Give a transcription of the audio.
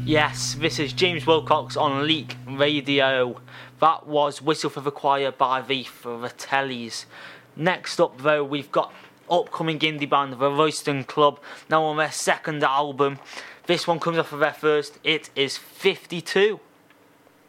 Yes, this is James Wilcox on Leak Radio. That was Whistle for the Choir by the Fratellis. Next up, though, we've got upcoming indie band The Royston Club, now on their second album. This one comes off of their first. It is 52.